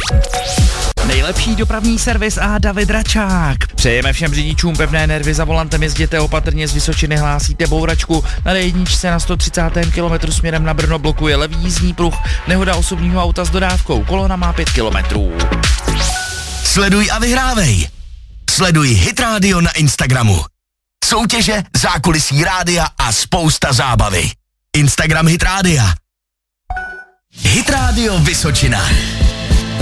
Nejlepší dopravní servis a David Račák. Přejeme všem řidičům pevné nervy, za volantem jezděte opatrně, z Vysočiny hlásíte bouračku, na D1 na 130. kilometru směrem na Brno blokuje levý jízdní pruh, nehoda osobního auta s dodávkou, kolona má 5 kilometrů. Sleduj a vyhrávej. Sleduj Hit Radio na Instagramu. Soutěže, zákulisí rádia a spousta zábavy. Instagram Hit Rádia. Hit Radio Vysočina.